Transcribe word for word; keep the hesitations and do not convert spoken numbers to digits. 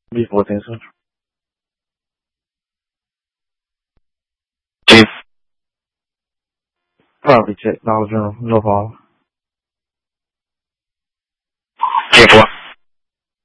B fourteen Central. Chief. Probably check Dollar General. No problem.